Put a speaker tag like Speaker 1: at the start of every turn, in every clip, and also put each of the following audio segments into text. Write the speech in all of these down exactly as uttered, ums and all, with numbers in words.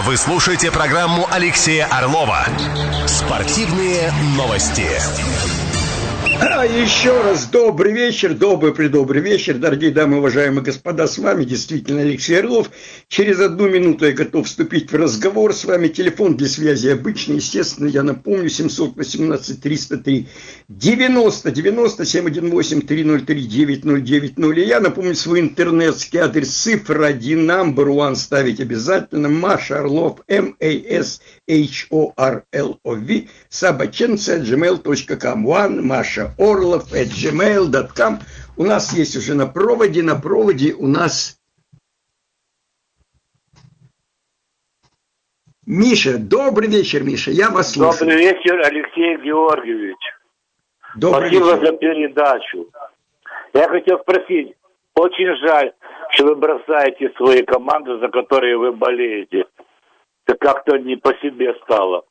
Speaker 1: Вы слушаете программу Алексея Орлова «Спортивные новости».
Speaker 2: А еще раз добрый вечер, добрый-предобрый вечер, дорогие дамы, уважаемые господа, с вами действительно Алексей Орлов. Через одну минуту я готов вступить в разговор с вами. Телефон для связи обычный, естественно, я напомню, семь один восемь триста три девяносто девяносто семь один восемь три ноль три девять ноль девять ноль. И я напомню свой интернетский адрес, цифра один, number one ставить обязательно, Маша Орлов, эм эй эс эйч о ар эл о ви, собаченца at gmail точка ком, one, Маша Орлов at gmail точка ком. У нас есть уже на проводе, на проводе у нас Миша. Добрый вечер, Миша, я вас слушаю.
Speaker 3: Добрый вечер, Алексей Георгиевич.
Speaker 2: Добрый
Speaker 3: Спасибо
Speaker 2: вечер.
Speaker 3: за передачу. Я хотел спросить, очень жаль, что вы бросаете свои команды, за которые вы болеете. Это как-то не по себе стало.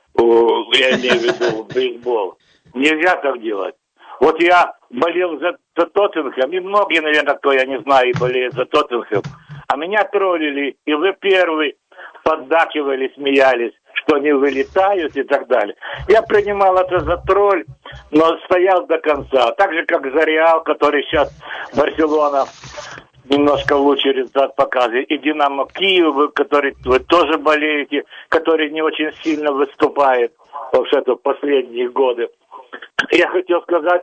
Speaker 3: Я имею в виду бейсбол. Нельзя так делать. Вот я болел за, за Тоттенхэм, и многие, наверное, кто я не знаю, и болеет за Тоттенхэм. А меня троллили, и вы первый поддакивали, смеялись, что они вылетают и так далее. Я принимал это за тролль, но стоял до конца. Так же, как за Реал, который сейчас Барселона немножко лучше результат показывает. И Динамо Киев, который вы тоже болеете, который не очень сильно выступает вообще-то в последние годы. Я хотел сказать,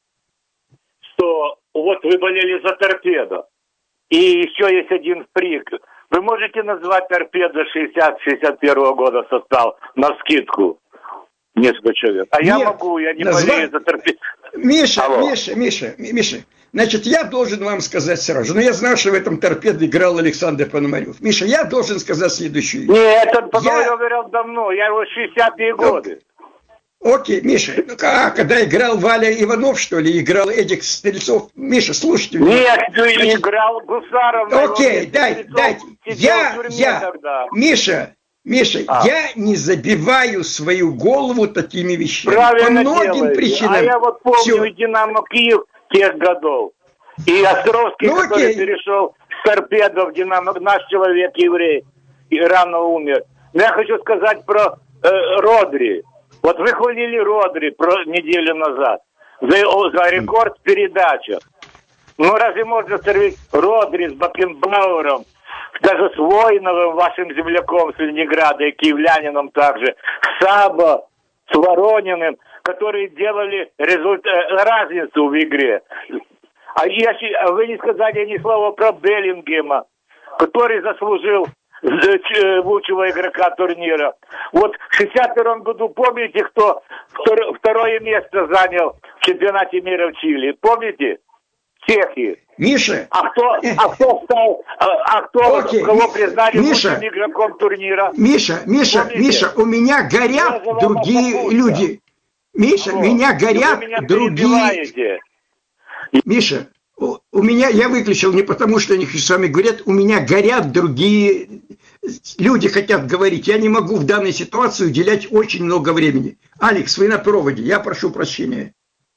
Speaker 3: что вот вы болели за Торпедо. И еще есть один фрик. Вы можете назвать Торпедо шестьдесят шестьдесят первого года состав навскидку? Несколько человек. А Нет, я могу, я не назвать... болею за Торпедо.
Speaker 2: Миша, Алло. Миша, Миша, Миша. Значит, я должен вам сказать сразу, но я знаю, что в этом Торпедо играл Александр Пономарев. Миша, я должен сказать следующую вещь.
Speaker 3: Нет, этот Пономарев я... играл давно, я его шестидесятые годы.
Speaker 2: Окей, Миша, ну а, когда играл Валя Иванов, что ли, играл Эдик Стрельцов? Миша, слушайте меня.
Speaker 3: Нет, ты не играл Гусаров.
Speaker 2: Окей, дай, дайте. Я, я, тогда. Миша, Миша, а. я не забиваю свою голову такими вещами.
Speaker 3: Правильно
Speaker 2: по многим
Speaker 3: делаете.
Speaker 2: причинам.
Speaker 3: А я вот помню
Speaker 2: Все.
Speaker 3: Динамо Киев тех годов. И Островский, ну, который окей. перешел с Торпедо в Динамо, наш человек, еврей, и рано умер. Но я хочу сказать про э, Родри. Вот вы хвалили Родри про неделю назад за, за рекорд в передачах. Ну разве можно сравнить Родри с Бакенбауэром, даже с Воиновым, вашим земляком с Ленинграда и киевлянином также, Сабо, с Ворониным, которые делали результат, разницу в игре. А я, вы не сказали ни слова про Беллингема, который заслужил лучшего игрока турнира. Вот в шестьдесят первом году, помните, кто второе место занял в чемпионате мира в Чили? Помните? Чехии.
Speaker 2: Миша.
Speaker 3: А кто, а кто стал, а кто, Окей. кого признали Миша. лучшим игроком турнира?
Speaker 2: Миша, Миша, Помните? Миша, у меня горят другие люди. Миша, Алло. меня горят меня другие... Миша, у меня, я выключил не потому, что они с вами говорят, у меня горят другие люди, хотят говорить. Я не могу в данной ситуации уделять очень много времени. Алекс, вы на проводе, я прошу прощения.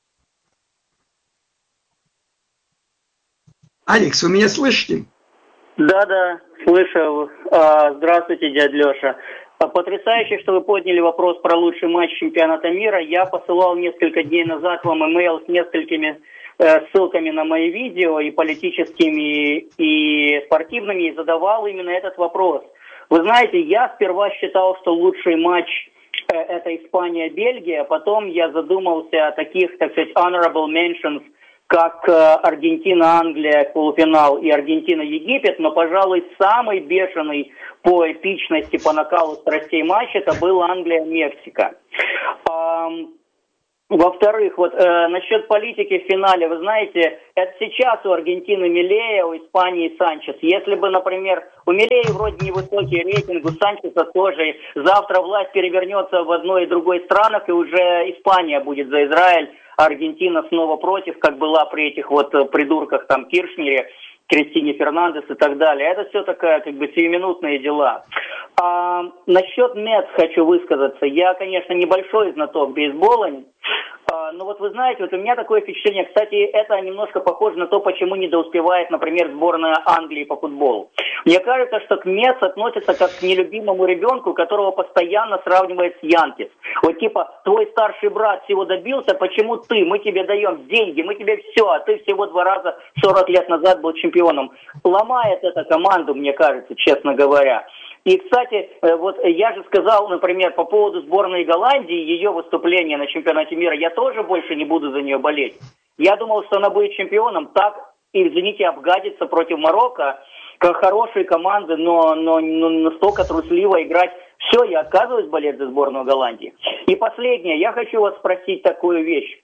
Speaker 2: Алекс, вы меня слышите?
Speaker 4: Да-да, слышу. Здравствуйте, дядя Леша. Потрясающе, что вы подняли вопрос про лучший матч чемпионата мира. Я посылал несколько дней назад вам имейл с несколькими ссылками на мои видео, и политическими, и спортивными, и задавал именно этот вопрос. Вы знаете, я сперва считал, что лучший матч э, это Испания-Бельгия, потом я задумался о таких, так сказать, honorable mentions, как э, Аргентина-Англия, полуфинал, и Аргентина-Египет, но, пожалуй, самый бешеный по эпичности, по накалу страстей матч это был Англия-Мексика. Эм, Во-вторых, вот э, насчет политики в финале, вы знаете, это сейчас у Аргентины Милея, у Испании Санчес. Если бы, например, у Милея вроде невысокий рейтинг, у Санчеса тоже, завтра власть перевернется в одной и другой странах, и уже Испания будет за Израиль, а Аргентина снова против, как была при этих вот придурках там Киршнере, Кристине Фернандес и так далее. Это все такая, как бы, сиюминутные дела. А, насчет Мэтс хочу высказаться. Я, конечно, небольшой знаток бейсбола, Ну вот вы знаете, вот у меня такое впечатление, кстати, это немножко похоже на то, почему недоуспевает, например, сборная Англии по футболу. Мне кажется, что к Месс относится как к нелюбимому ребенку, которого постоянно сравнивают с Янкис. Вот типа, твой старший брат всего добился, почему ты? Мы тебе даем деньги, мы тебе все, а ты всего два раза сорок лет назад был чемпионом. Ломает эта команду, мне кажется, честно говоря. И, кстати, вот я же сказал, например, по поводу сборной Голландии, ее выступления на чемпионате мира, я тоже больше не буду за нее болеть. Я думал, что она будет чемпионом, так, извините, обгадится против Марокко, как хорошие команды, но, но, но настолько трусливо играть. Все, я отказываюсь болеть за сборную Голландии. И последнее, я хочу вас спросить такую вещь.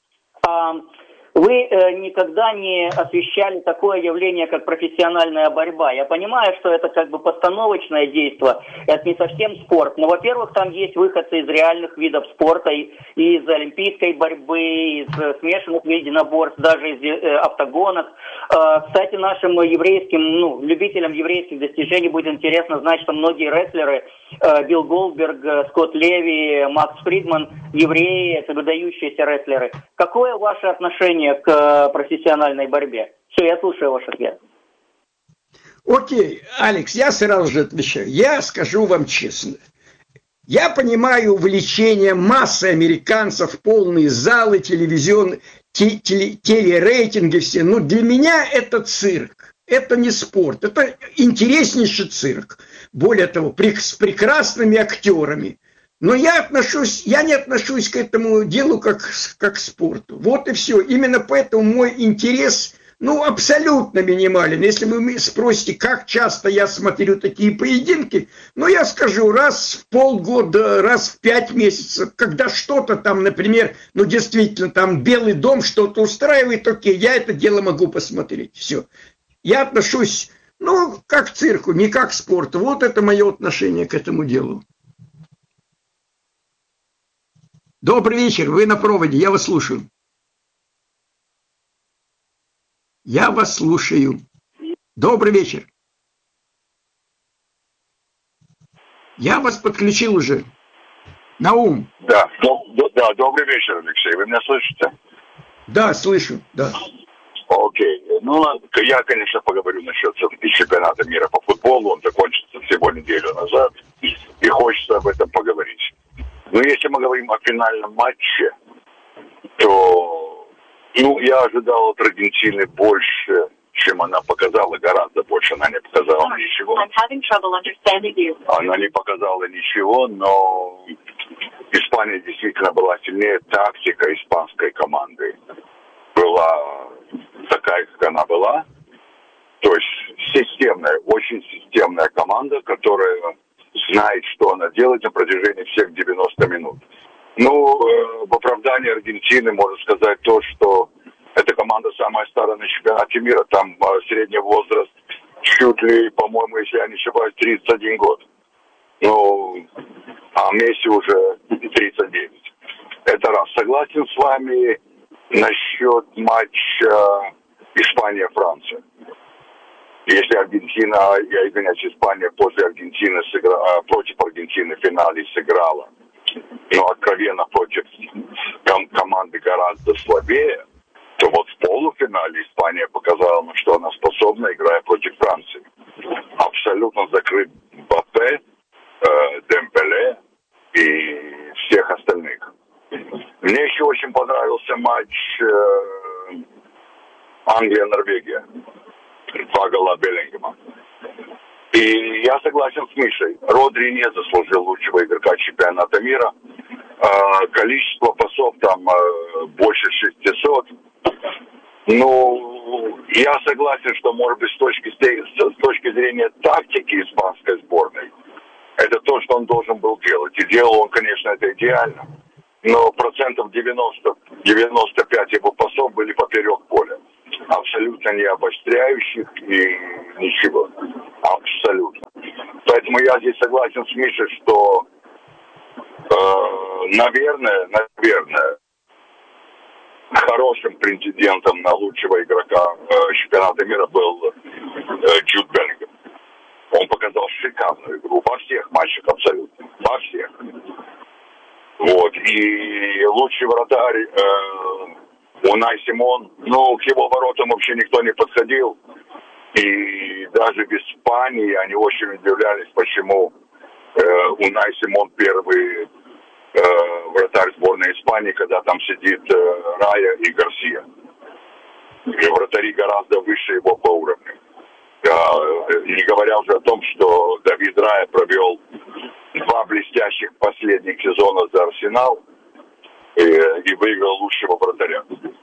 Speaker 4: Вы э, никогда не освещали такое явление, как профессиональная борьба. Я понимаю, что это как бы постановочное действие, это не совсем спорт. Но, во-первых, там есть выходцы из реальных видов спорта, и, и из олимпийской борьбы, из э, смешанных единоборств, даже из э, октагонов. Э, кстати, нашим еврейским, ну, любителям еврейских достижений будет интересно знать, что многие рестлеры, э, Билл Голдберг, э, Скотт Леви, Макс Фридман, евреи, это выдающиеся рестлеры. Какое ваше отношение к профессиональной борьбе? Все, я слушаю ваш ответ.
Speaker 2: Окей, Алекс, я сразу же отвечаю. Я скажу вам честно. Я понимаю увлечение массы американцев, полные залы, телевизионные, теле, телерейтинги все. Но для меня это цирк. Это не спорт. Это интереснейший цирк. Более того, с прекрасными актерами. Но я отношусь, я не отношусь к этому делу как, как к спорту. Вот и все. Именно поэтому мой интерес, ну, абсолютно минимален. Если вы спросите, как часто я смотрю такие поединки, ну, я скажу, раз в полгода, раз в пять месяцев, когда что-то там, например, ну, действительно, там Белый дом что-то устраивает, окей, я это дело могу посмотреть. Все. Я отношусь, ну, как к цирку, не как к спорту. Вот это мое отношение к этому делу. Добрый вечер, вы на проводе, я вас слушаю. Я вас слушаю. Добрый вечер. Я вас подключил уже. Наум.
Speaker 5: Да, до, да, добрый вечер, Алексей. Вы меня слышите?
Speaker 2: Да, слышу, да.
Speaker 5: Окей. Ну, я, конечно, поговорю насчет чемпионата мира по футболу. Он закончится всего неделю назад. И хочется об этом поговорить. Но если мы говорим о финальном матче, то, ну, я ожидал от Аргентины больше, чем она показала, гораздо больше. Она не показала ничего. Она не показала ничего, но Испания действительно была сильнее. Тактика испанской команды была такая, как она была. То есть системная, очень системная команда, которая знает, что она делает на протяжении всех девяноста минут. Ну, в оправдании Аргентины можно сказать то, что эта команда самая старая на чемпионате мира. Там средний возраст чуть ли, по-моему, если я не ошибаюсь, тридцать один год. Ну, а Месси уже тридцать девять. Это раз. Согласен с вами насчет матча Испания-Франция. Если Аргентина, я извиняюсь, Испания после Аргентины сыграла, против Аргентины в финале сыграла, но откровенно против ком- команды гораздо слабее, то вот в полуфинале Испания показала, на что она способна, играя против Франции. Абсолютно закрыт Мбаппе, э, Дембеле и всех остальных. Мне еще очень понравился матч э, Англия-Норвегия. Два гола Беллингема. И я согласен с Мишей. Родри не заслужил лучшего игрока чемпионата мира. Э, количество пасов там э, больше шестисот. Ну, я согласен, что, может быть, с точки, с точки зрения тактики испанской сборной, это то, что он должен был делать. И делал он, конечно, это идеально. Но процентов девяносто, девяносто пять его пасов были поперек поля. Абсолютно не обостряющих и ничего. Абсолютно. Поэтому я здесь согласен с Мишей, что, э, наверное, наверное, хорошим претендентом на лучшего игрока э, чемпионата мира был э, Джуд Беллингем. Он показал шикарную игру во всех матчах абсолютно. Во всех. Вот. И лучший вратарь э, Унай Симон, ну, к его воротам вообще никто не подходил. И даже в Испании они очень удивлялись, почему э, Унай Симон первый э, вратарь сборной Испании, когда там сидит э, Рая и Гарсия. И вратари гораздо выше его по уровню. Не говоря уже о том, что Давид Рая провел два блестящих последних сезона за Арсенал и, и выиграл лучшего вратаря.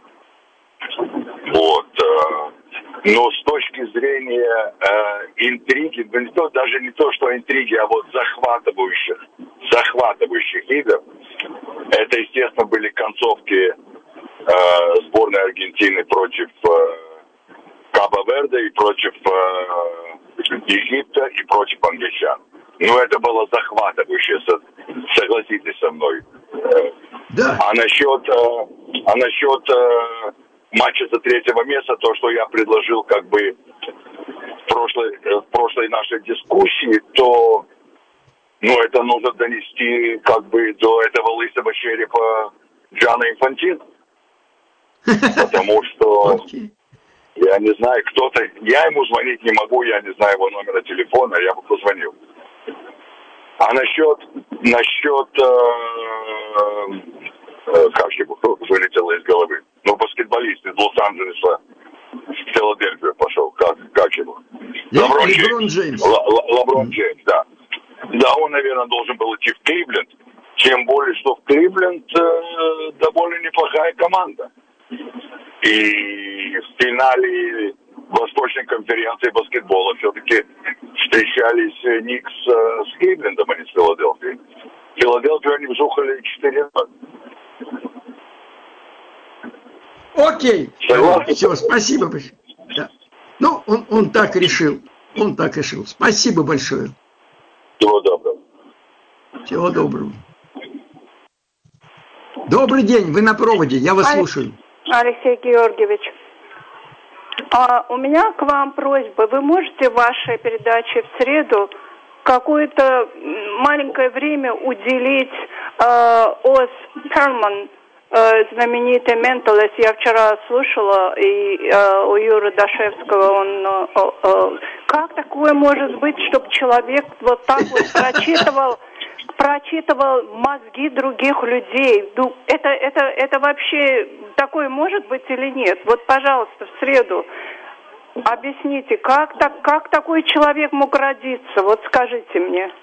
Speaker 5: Вот. Но с точки зрения э, интриги, ну, не то, даже не то, что интриги, а вот захватывающих, захватывающих игр, это, естественно, были концовки э, сборной Аргентины против э, Кабо-Верде и против э, Египта и против англичан. Ну, это было захватывающе, согласитесь со мной.
Speaker 2: Да.
Speaker 5: А насчет, э, а насчет э, матча за третьего места, то, что я предложил как бы в прошлой, в прошлой нашей дискуссии, то ну, это нужно донести как бы до этого лысого черепа Джана Инфантино. Потому что я не знаю, кто-то, я ему звонить не могу, я не знаю его номера телефона, я бы позвонил. А насчет, насчет, э, э, как его, вылетело из головы, ну, баскетболист из Лос-Анджелеса в Филадельфию пошел, как, как его? Леброн Джеймс. Джеймс. Леброн Джеймс, да. Да, он, наверное, должен был идти в Кливленд, тем более, что в Кливленд э, довольно неплохая команда. И в финале Восточной конференции баскетбола все-таки встречались Никс с Кливлендом, а не с Филадельфией. Филадельфию они вжухали четыре ноль.
Speaker 2: Окей. Согласен? Все, спасибо большое. Да. Ну, он, он так решил. Он так решил. Спасибо большое.
Speaker 5: Всего доброго.
Speaker 2: Всего доброго. Добрый день, вы на проводе, я вас Алекс... слушаю.
Speaker 6: Алексей Георгиевич, а у меня к вам просьба. Вы можете в вашей передаче в среду какое-то маленькое время уделить э, Оз Перлман, э, знаменитый менталист? Я вчера слушала и э, у Юры Дашевского. Он, э, э, как такое может быть, чтобы человек вот так вот прочитывал прочитывал мозги других людей? Ну, это, это, это вообще такое может быть или нет? Вот, пожалуйста, в среду объясните, как, так, как такой человек мог родиться? Вот скажите мне.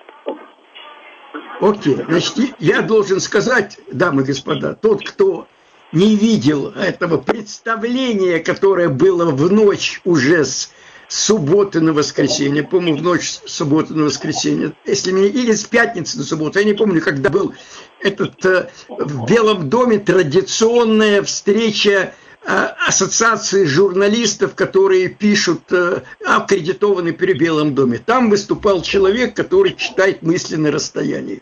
Speaker 2: Окей, значит, я должен сказать, дамы и господа, тот, кто не видел этого представления, которое было в ночь уже с субботы на воскресенье, помню, в ночь с субботы на воскресенье, если мне, или с пятницы на субботу, я не помню, когда был этот э, в Белом доме традиционная встреча э, ассоциации журналистов, которые пишут, э, аккредитованы при Белом доме. Там выступал человек, который читает мысли на расстоянии.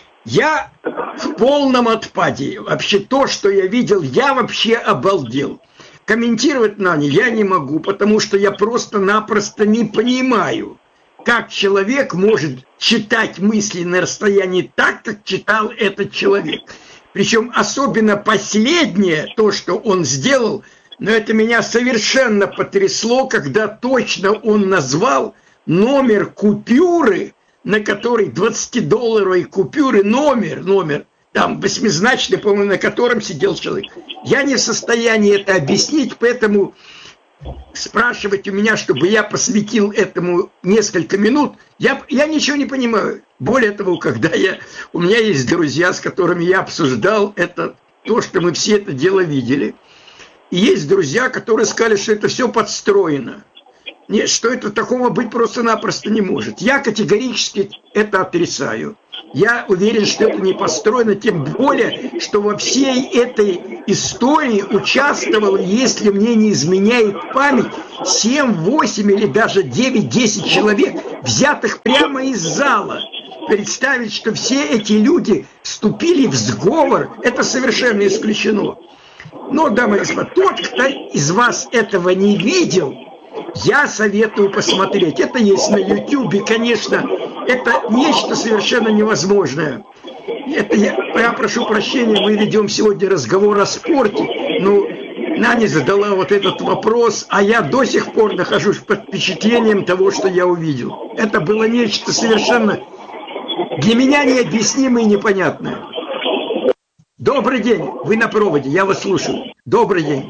Speaker 2: Я в полном отпаде. Вообще то, что я видел, я вообще обалдел. Комментировать на ней я не могу, потому что я просто-напросто не понимаю, как человек может читать мысли на расстоянии так, как читал этот человек. Причем особенно последнее, то, что он сделал, но это меня совершенно потрясло, когда точно он назвал номер купюры, на которой двадцатидолларовой купюры, номер, номер, там восьмизначный, по-моему, на котором сидел человек. Я не в состоянии это объяснить, поэтому спрашивать у меня, чтобы я посвятил этому несколько минут, я, я ничего не понимаю. Более того, когда я, у меня есть друзья, с которыми я обсуждал это, то, что мы все это дело видели. И есть друзья, которые сказали, что это все подстроено. Нет, что это такого быть просто-напросто не может. Я категорически это отрицаю. Я уверен, что это не построено, тем более, что во всей этой истории участвовало, если мне не изменяет память, семь, восемь или даже девять-десять человек, взятых прямо из зала. Представить, что все эти люди вступили в сговор, это совершенно исключено. Но, дамы и господа, тот, кто из вас этого не видел, я советую посмотреть. Это есть на Ютубе, конечно. Это нечто совершенно невозможное. Это я, я прошу прощения, мы ведем сегодня разговор о спорте. Ну, Наня задала вот этот вопрос, а я до сих пор нахожусь под впечатлением того, что я увидел. Это было нечто совершенно для меня необъяснимое и непонятное. Добрый день, вы на проводе, я вас слушаю. Добрый день.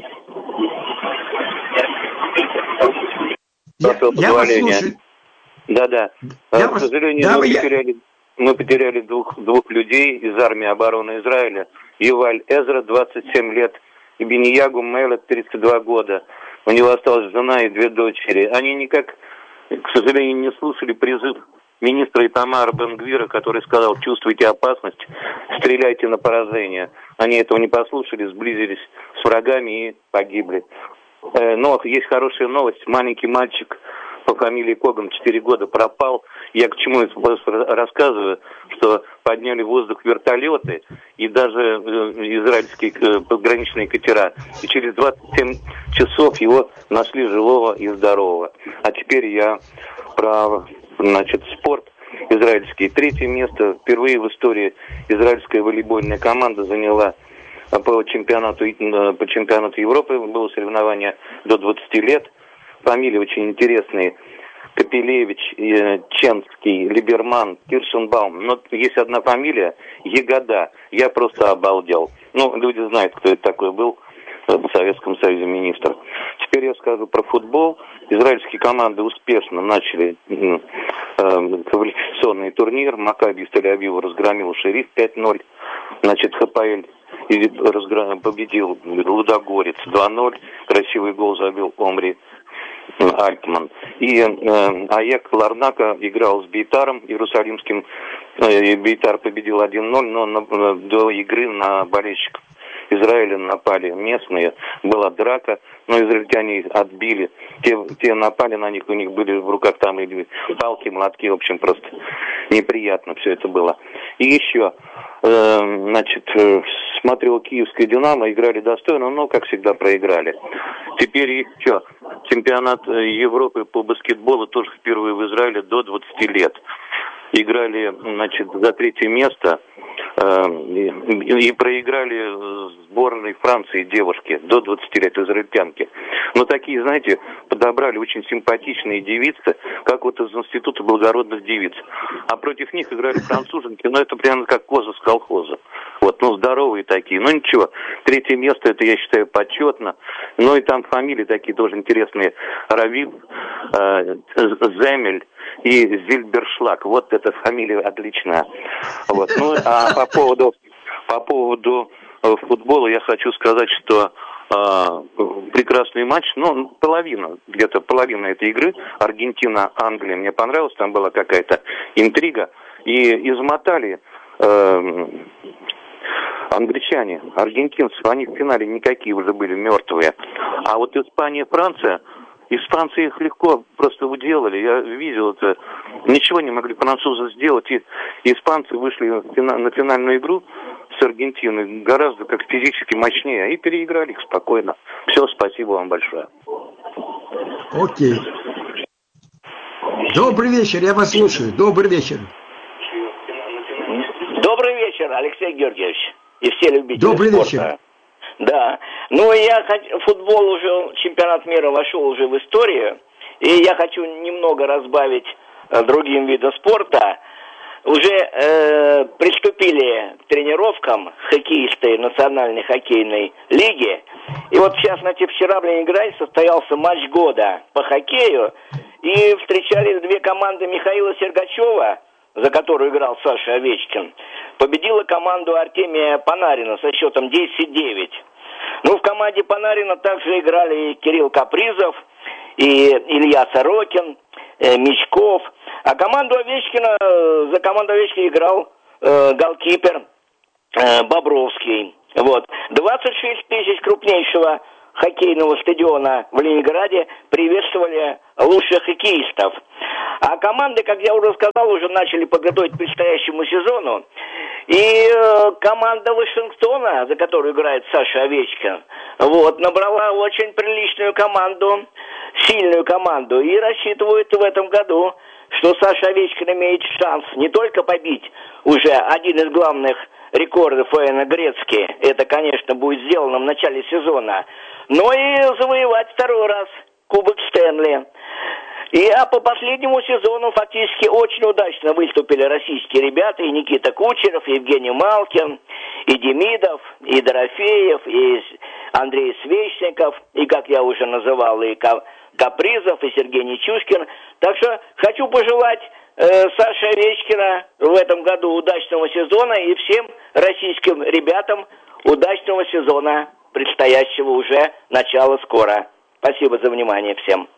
Speaker 2: Я, я вас слушаю.
Speaker 7: Да-да.
Speaker 2: Я
Speaker 7: К
Speaker 2: вас...
Speaker 7: сожалению,
Speaker 2: да,
Speaker 7: мы,
Speaker 2: я...
Speaker 7: потеряли, мы потеряли двух, двух людей из армии обороны Израиля. Юваль Эзра, двадцать семь лет, и Бениягу Мелет, тридцать два года. У него осталась жена и две дочери. Они никак, к сожалению, не слушали призыв министра Итамара Бен-Гвира, который сказал: чувствуете опасность, стреляйте на поражение. Они этого не послушали, сблизились с врагами и погибли. Но есть хорошая новость. Маленький мальчик по фамилии Коган четыре года пропал. Я к чему это рассказываю, что подняли в воздух вертолеты и даже израильские пограничные катера. И через двадцать семь часов его нашли живого и здорового. А теперь я про, значит, спорт израильский. Третье место. Впервые в истории израильская волейбольная команда заняла по чемпионату, по чемпионату Европы. Было соревнование до двадцати лет. Фамилии очень интересные. Капелевич, Ченский, Либерман, Киршенбаум. Но есть одна фамилия, Ягода. Я просто обалдел. Ну, люди знают, кто это такой был в Советском Союзе министр. Теперь я скажу про футбол. Израильские команды успешно начали э, квалификационный турнир. Макаби из Тель-Авива разгромил Шериф пять ноль. Значит, ХПЛ победил Лудогорец два ноль. Красивый гол забил Омри Альтман. И э, Аяк Ларнака играл с Бейтаром Иерусалимским. Э, Бейтар победил один ноль, но на, на, до игры на болельщиков Израиля напали местные. Была драка, но израильтяне отбили. Те, те напали на них, у них были в руках там или палки, молотки. В общем, просто неприятно все это было. И еще, э, значит, смотрел киевское «Динамо», играли достойно, но, как всегда, проиграли. Теперь еще чемпионат Европы по баскетболу тоже впервые в Израиле до двадцати лет. Играли, значит, за третье место э, и, и проиграли сборной Франции девушки до двадцати лет, израильтянки. Но такие, знаете, подобрали очень симпатичные девицы, как вот из Института благородных девиц. А против них играли француженки, но это прямо как коза с колхоза. Вот, ну, здоровые такие. Ну, ничего, третье место, это, я считаю, почетно. Ну, и там фамилии такие тоже интересные. Равив, э, Земель и Зильбершлаг. Вот эта фамилия отличная. Вот. Ну, а по поводу, по поводу э, футбола я хочу сказать, что э, прекрасный матч, ну, половина, где-то половина этой игры, Аргентина-Англия, мне понравилось, там была какая-то интрига, и измотали э, англичане, аргентинцы, они в финале никакие уже были мертвые. А вот Испания-Франция, испанцы их легко просто уделали. Я видел это. Ничего не могли французы сделать. И испанцы вышли на финальную игру с Аргентиной гораздо как физически мощнее. И переиграли их спокойно. Все, спасибо вам большое.
Speaker 2: Окей. Добрый вечер, я вас слушаю. Добрый вечер.
Speaker 8: Добрый вечер, Алексей Георгиевич. И все любители
Speaker 2: Добрый
Speaker 8: спорта.
Speaker 2: вечер.
Speaker 8: Да. Ну, я хочу... Футбол уже, чемпионат мира вошел уже в историю. И я хочу немного разбавить э, другим видом спорта. Уже э, приступили к тренировкам хоккеисты Национальной хоккейной лиги. И вот, в частности, вчера в Ленинграде состоялся матч года по хоккею. И встречались две команды Михаила Сергачева, за которую играл Саша Овечкин, победила команду Артемия Панарина со счетом десять девять. Ну, в команде Панарина также играли и Кирилл Капризов, и Илья Сорокин, э, Мечков. А команду Овечкина, за команду Овечкина играл э, голкипер э, Бобровский. Вот. двадцать шесть тысяч крупнейшего хоккейного стадиона в Ленинграде приветствовали лучших хоккеистов. А команды, как я уже сказал, уже начали подготовить к предстоящему сезону. И э, команда Вашингтона, за которую играет Саша Овечкин, вот, набрала очень приличную команду, сильную команду. И рассчитывают в этом году что Саша Овечкин имеет шанс не только побить уже один из главных рекордов Фаэна Грецки, это, конечно, будет сделано в начале сезона, но и завоевать второй раз Кубок Стэнли. И а по последнему сезону фактически очень удачно выступили российские ребята, и Никита Кучеров, и Евгений Малкин, и Демидов, и Дорофеев, и Андрей Свечников, и, как я уже называл, и Капризов, и Сергей Нечушкин. Так что хочу пожелать э, Саше Овечкина в этом году удачного сезона и всем российским ребятам удачного сезона, предстоящего уже начала скоро. Спасибо за внимание всем.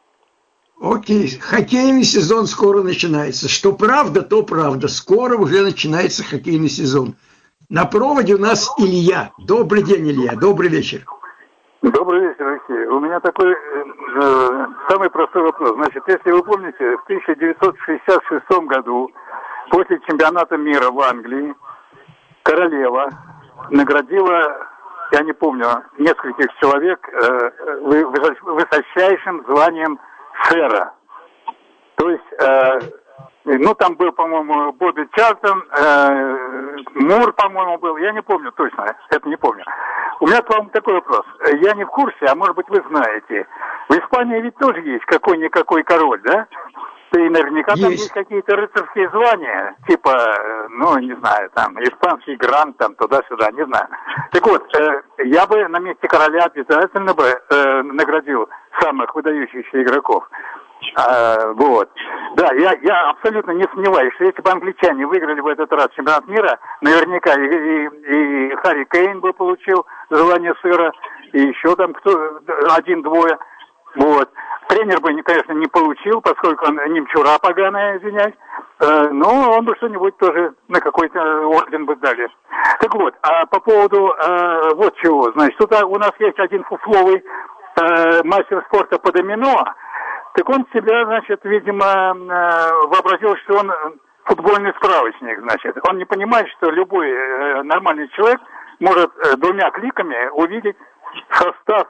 Speaker 2: Окей, хоккейный сезон скоро начинается. Что правда, то правда. Скоро уже начинается хоккейный сезон. На проводе у нас Илья. Добрый день, Илья. Добрый вечер.
Speaker 9: Добрый вечер, Алексей. У меня такой э, самый простой вопрос. Значит, если вы помните, в тысяча девятьсот шестьдесят шестом году, после чемпионата мира в Англии, королева наградила, я не помню, нескольких человек э, высочайшим званием сэра. То есть, э, ну, там был, по-моему, Бобби Чартон, э, Мур, по-моему, был, я не помню точно, это не помню. У меня к вам такой вопрос. Я не в курсе, а может быть вы знаете. В Испании ведь тоже есть какой-никакой король, да? И наверняка есть. Там есть какие-то рыцарские звания, типа, ну, не знаю, там, испанский грант, там, туда-сюда, не знаю. Так вот, э, я бы на месте короля обязательно бы э, наградил самых выдающихся игроков. А, вот. Да, я, я абсолютно не сомневаюсь, что если бы англичане выиграли в этот раз чемпионат мира, наверняка и, и, и Харри Кейн бы получил звание сэра, и еще там кто один-двое. Вот. Тренер бы, конечно, не получил, поскольку он немчура поганая, извиняюсь, э, но он бы что-нибудь тоже на какой-то орден бы дали. Так вот, а по поводу э, вот чего, значит, тут у нас есть один фуфловый э, мастер спорта по домино, так он себя, значит, видимо, э, вообразил, что он футбольный справочник, значит. Он не понимает, что любой э, нормальный человек может э, двумя кликами увидеть состав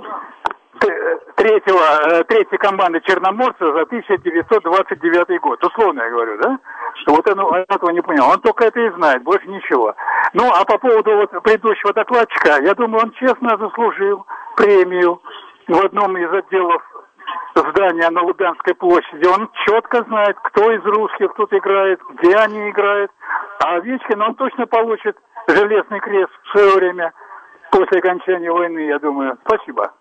Speaker 9: третьего, третьей команды Черноморца за тысяча девятьсот двадцать девятый год. Условно я говорю, да? Вот он, он этого не понял. Он только это и знает, больше ничего. Ну, а по поводу вот предыдущего докладчика, я думаю, он честно заслужил премию в одном из отделов здания на Лубянской площади. Он четко знает, кто из русских тут играет, где они играют. А Овечкин, он точно получит железный крест в свое время после окончания войны, я думаю. Спасибо.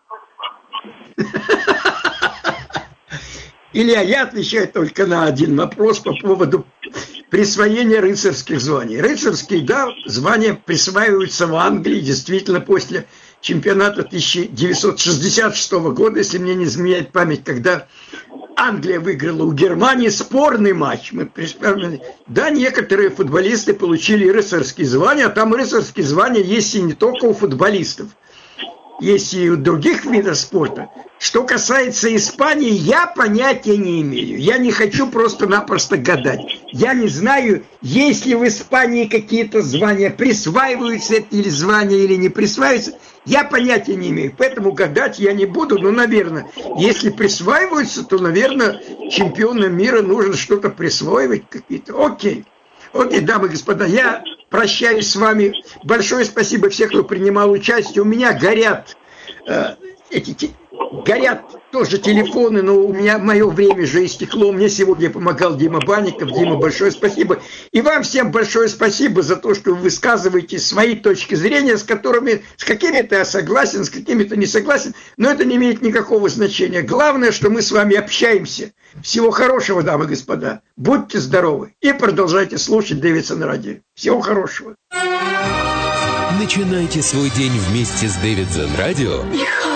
Speaker 2: Илья, я отвечаю только на один вопрос по поводу присвоения рыцарских званий. Рыцарские, да, звания присваиваются в Англии действительно после чемпионата тысяча девятьсот шестьдесят шестого года, если мне не изменяет память, когда Англия выиграла у Германии спорный матч. Мы присваивали. Да, некоторые футболисты получили рыцарские звания, а там рыцарские звания есть и не только у футболистов. Есть и у других видов спорта. Что касается Испании, я понятия не имею. Я не хочу просто-напросто гадать. Я не знаю, есть ли в Испании какие-то звания, присваиваются эти звания или не присваиваются. Я понятия не имею. Поэтому гадать я не буду. Но, наверное, если присваиваются, то, наверное, чемпионам мира нужно что-то присваивать какие-то. Окей. Окей, дамы и господа, я прощаюсь с вами. Большое спасибо всем, кто принимал участие. У меня горят э, эти горят тоже телефоны, но у меня мое время же истекло. Мне сегодня помогал Дима Банников. Дима, большое спасибо. И вам всем большое спасибо за то, что вы высказываете свои точки зрения, с которыми, с какими-то я согласен, с какими-то не согласен, но это не имеет никакого значения. Главное, что мы с вами общаемся. Всего хорошего, дамы и господа. Будьте здоровы и продолжайте слушать Дэвидсон радио. Всего хорошего.
Speaker 10: Начинайте свой день вместе с Дэвидсон радио